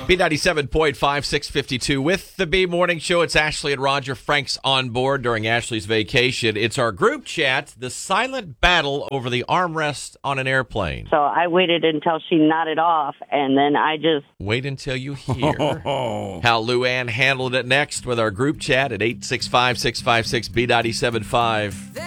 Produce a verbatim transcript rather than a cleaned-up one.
B ninety-seven point five, six fifty-two with the B Morning Show. It's Ashley and Roger. Frank's on board during Ashley's vacation. It's our group chat, the silent battle over the armrest on an airplane. So I waited until she nodded off, and then I just... Wait until you hear how Luann handled it next with our group chat at eight six five, six five six, B nine seven five.